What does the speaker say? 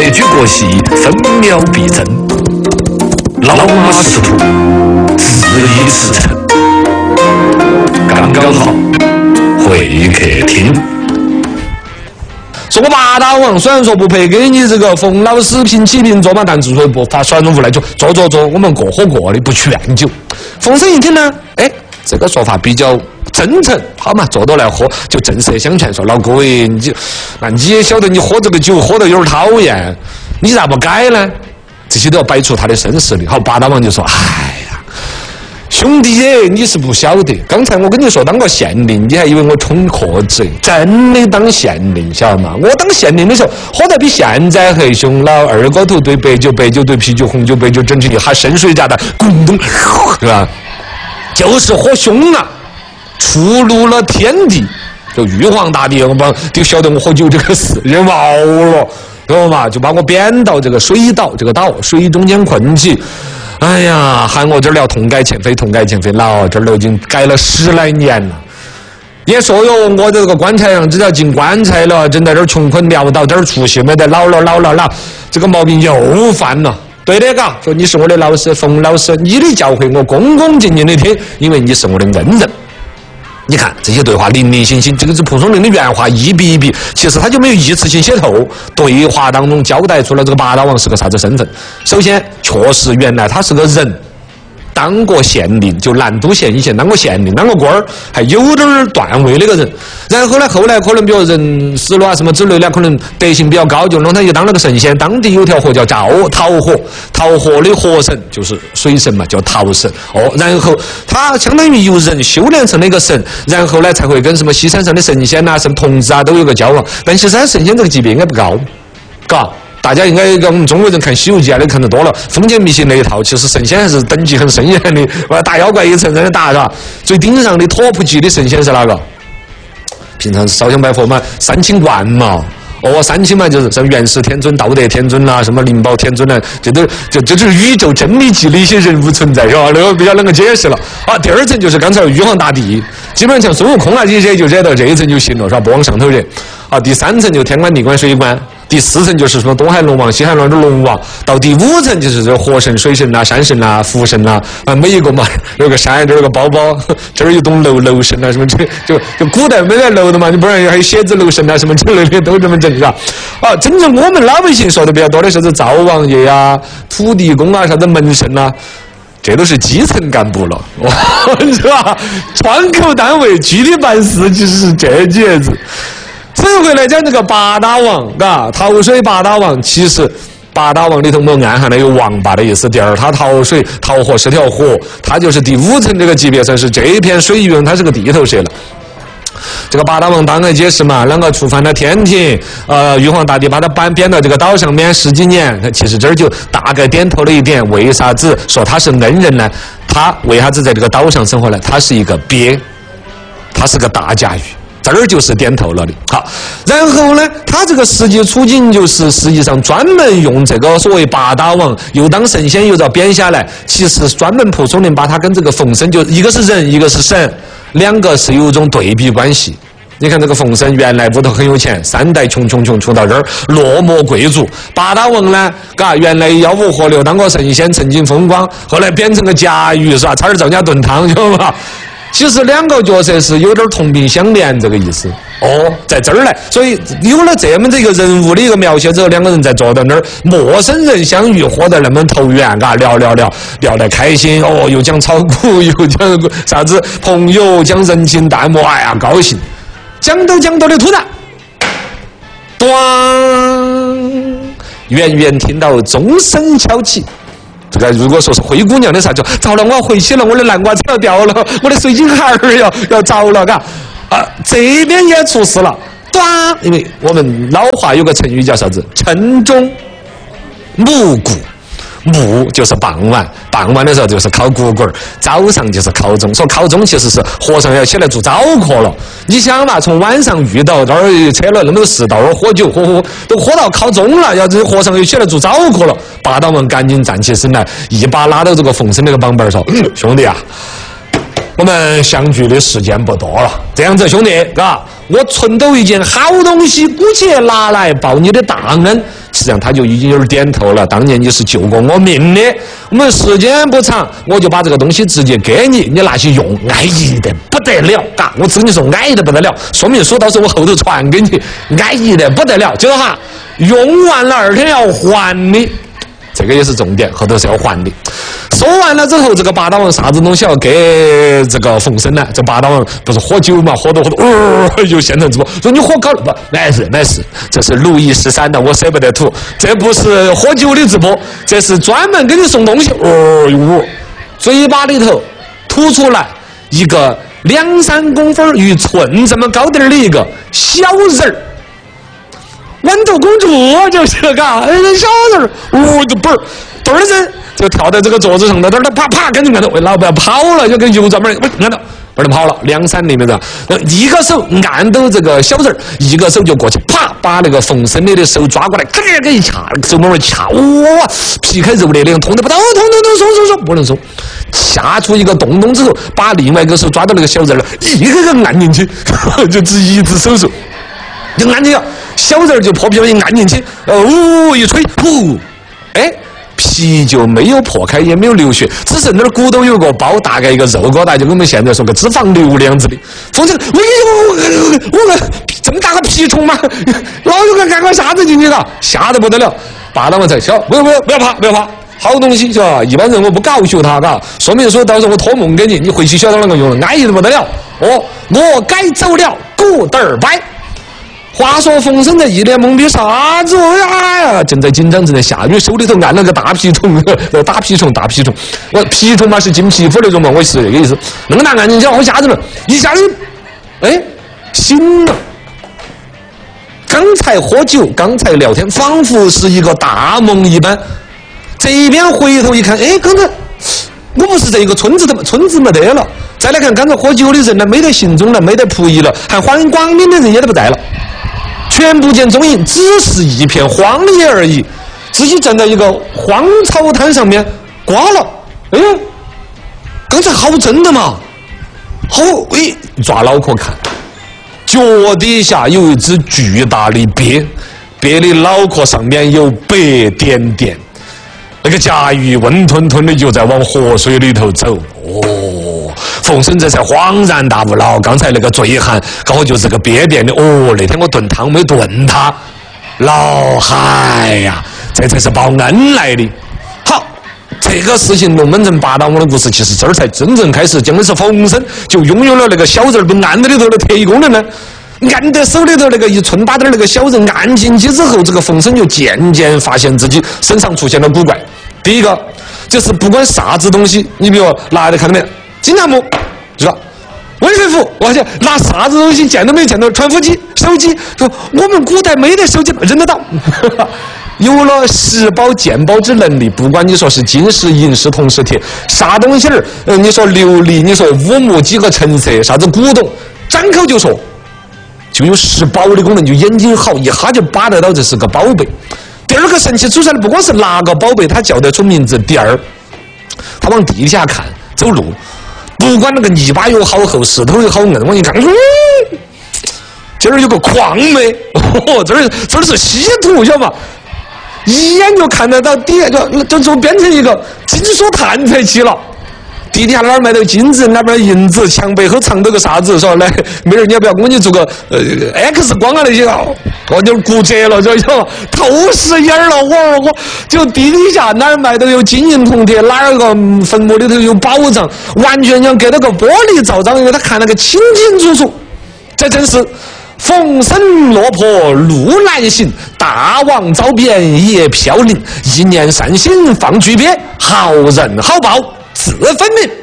白驹过隙，分秒必争。老马识途，自缢驰骋。刚刚好，会客厅。 说我八大王虽然说不配给你这个冯老师平起平坐嘛，但之所以不发传入来就坐，我们过火过的不劝酒。冯生一听呢，哎，这个说法比较真诚，好嘛，坐到来喝就正色相劝说老哥哎，你也晓得你喝这个酒喝得有点讨厌，你咋不改呢？这些都要摆出他的身世的。好，八大王就说，哎呀。兄弟耶，你是不晓得，刚才我跟你说当个县令，你还以为我充壳子？真的当县令，晓得吗？我当县令的时候，喝得比现在还凶。老二锅头兑白酒，白酒兑啤酒，红酒白酒整起一哈深水炸弹，滚咚，对吧？就是喝凶啊，触怒了天地。就玉皇大帝，我把就晓得我喝酒这个事，人毛了，知道吗？就把我贬到这个水岛，这个岛水中间困起。哎呀，喊我这儿要痛改前非，痛改前非，老这儿都已经改了10来年了。也说哟，我这个棺材上只要进棺材了，正在这儿穷困潦倒，这儿出息没得，老了，这个毛病又犯了。对的，嘎，说你是我的老师，冯老师，你的教诲我恭恭敬敬的听，因为你是我的恩人。你看这些对话零零星星，这个是蒲松龄的原话一笔一笔，其实他就没有一次性写透。对话当中交代出了这个八大王是个啥子身份。首先，确实原来他是个人，当过县令，就南都县以前当过县令，当过官儿，还有点段位那个人。然后呢，后来可能比如人死了啊什么之类的，可能德行比较高，就弄他就当了个神仙。当地有条河叫桃河，桃河的河神就是水神嘛，叫桃神。哦，然后他相当于由人修炼成了一个神，然后呢才会跟什么西山上的神仙啊、什么童子啊都有个交往。但其实他神仙这个级别应该不高，嘎。大家应该跟我们中国人看《西游记》啊，都看得多了，封建迷信那一套，其实神仙还是等级很森严的，打妖怪一层层的打，是吧？最顶上的top级的神仙是哪个？平常烧香拜佛嘛，三清观嘛。哦，三清嘛，就是什么元始天尊、道德天尊啦，什么灵宝天尊啦，这是宇宙真理级的一些人物存在，是吧？那个比较能够解释了。啊，第二层就是刚才玉皇大帝，基本上像孙悟空啊这些就惹到这一层就行了，是吧？不往上头惹。啊，第三层就天官、地官、水官。第4层就是什么东海龙王、西海龙的龙王，到第5层就是这河神、水神啦、山神啦、福神啦，啊，每一个嘛有个山，这儿有个包包，这儿有栋楼神啊，什么就古代没得楼的嘛，你不然还有写字楼神啊什么之类的都这么整是吧？啊，真正我们老百姓说的比较多的是灶王爷啊、土地公啊、啥子门神啊。这都是基层干部了，是吧？窗口单位具体办事其实是这几个字。这回来讲这个八大王，嘎，桃水八大王，其实八大王里头没有暗含了有王八的意思。第二，它桃水桃河是条河，它就是第5层这个级别，算是这一片水域，它是个地头蛇了。这个八大王当然解释嘛，啷个触犯了天庭？玉皇大帝把他贬到这个岛上面10几年，其实这儿就大概点透了一点，为啥子说他是恩人呢？他为啥子在这个岛上生活呢？他是一个鳖，他是个大甲鱼。这儿就是点透了的。好，然后呢，他这个实际处境就是实际上专门用这个所谓八大王，又当神仙又遭贬下来，其实专门蒲松龄把他跟这个冯生就一个是人，一个是神，两个是有一种对比关系。你看这个冯生原来屋头很有钱，3代穷到这儿，落寞贵族。八大王呢，嘎，原来吆五喝六当过神仙，曾经风光，后来变成个甲鱼是吧？差点造家炖汤，晓得吧？其实两个角色是有点同病相怜这个意思哦，在这儿来，所以有了这么这个人物的一个描写之后，两个人在坐到那儿，陌生人相遇，活得那么投缘，嘎，聊得开心哦，又讲炒股，又讲啥子朋友，讲人情淡漠，哎呀，高兴，讲到的突然，咚，远听到钟声敲起。这个如果说是灰姑娘的啥叫糟了，我要回去了，我的南瓜子要掉了，我的水晶孩儿要着了，嘎啊，这边也出事了，对啊，因为我们老话有个成语叫啥子？晨钟暮鼓。暮就是傍晚，傍晚的时候就是考古棍，早上就是考钟。说考钟其实是和尚要起来做早课了。你想嘛，从晚上遇到这儿扯了那么多事，到那儿喝酒，都喝到考钟了，要这和尚又起来做早课了。八大王赶紧站起身来，一把拉到这个冯生那个绑板上，兄弟啊， 我们相聚的时间不多了，这样子兄弟，嘎，我存到一件好东西，姑且拿来报你的大恩。实际上他就已经有点点头了，当年你是救过我命的。我们时间不长，我就把这个东西直接给你，你拿去用，安逸的不得了，嘎！我只跟你说，安逸的不得了。说明书到时候我后头传给你，安逸的不得了。就是哈，用完了2天要还你。这个也是重点，后头是要还的。说完了之后，这个八大王啥子东西要给这个冯生呢？这八大王不是喝酒嘛，喝多，就现场直播说你喝高了不？没事，这是路易13的，我舍不得吐，这不是喝酒的直播，这是专门给你送东西。嘴巴里头吐出来一个2-3公分与寸这么高点的一个小人儿。豌豆公主就是嘎，小人儿，就嘣儿，墩儿声就跳在这个桌子上的，墩儿啪啪，赶紧按到，老板跑了，就跟油转门，按到，嘣儿跑了，2-3厘米的，一个手按到这个小人儿，一个手就过去，啪，把那个冯生的手抓过来，给一掐，手慢慢掐，哇，皮开肉裂的，痛得不得，痛，松，不能松，掐出一个洞之后，把另外一个手抓到那个小人儿，一个按进去，就只一只手术。就按进去，小人就破皮一按进去，一吹，皮就没有破开，也没有流血，只是那儿骨头有个包，大概一个肉疙瘩，就跟我们现在说个脂肪瘤那样子的。冯生，我这么大个皮虫吗？老有个干个啥子进去了？吓得不得了！八大王才小，不要怕，好东西是吧？一般人我不搞羞他，嘎，说明说到时候我托梦给你，你回去晓得啷个用了，安逸得不得了。我该走了，goodbye。话说冯生在一脸懵逼，啥子呀？正在紧张，正在下雨，手里头按了个大皮虫，大皮虫。我皮虫嘛是进皮肤那种嘛，我是这个意思。那么大按进去，好吓人了，一下子，醒了。刚才喝酒，刚才聊天，仿佛是一个大梦一般。这边回头一看，刚才我不是这一个村子的吗？村子没得了。再来看，刚才喝酒的人呢，没得行踪了，没得仆役了，还欢迎光临的人也都不在了。全不见踪影，只是一片荒野而已。自己站在一个荒草滩上面，挂了。刚才好真的嘛？抓脑壳看，脚底下有一只巨大的鳖，鳖的脑壳上面有白点点，那个甲鱼温吞吞的就在往河水里头走。冯生这才恍然大悟了，刚才那个醉汉刚好就是个鳖店的。那天我炖汤没炖他，老海呀，这才是报恩来的。好，这个事情龙门阵八大王的故事，其实这儿才真正开始，讲的是冯生就拥有了那个小人被按在里头的特异功能呢。按在手里头那个1寸大点那个小人按进去之后，这个冯生就渐渐发现自己身上出现了古怪。第一个就是不管啥子东西，你比如拿来看到没有？金堂木，知道？温水壶，我去拿啥子东西见都没见到？传呼机、手机，说我们古代没得手机，认得到。有了识宝鉴宝之能力，不管你说是金石、银石、铜石、铁，啥东西儿，你说琉璃，你说乌木几个成色，啥子古董，张口就说，就有识宝的功能，就眼睛好，一哈就把得到这是个宝贝。第二个神奇出来的不光是哪个宝贝，他叫得出名字。第二，他往地下看，走路。不管那个泥巴有好厚，石头有好硬，我一看，这儿有个矿没？这儿是稀土，晓得吗？一眼就看得到底下就变成一个金属探测器了。地底下哪儿买到金子，哪边银子，墙背后藏到个啥子？说来，没人你要不要我给你做个X 光啊那些啊？就骨折了，就透视眼了。我就地底下哪儿买到有金银铜铁，哪儿个坟墓里头有宝藏，完全像给了个玻璃罩上，因为他看那个清清楚楚。这正是逢生落魄路难行，大王遭变也飘零。一念善心放巨鳖，好人好报自分明。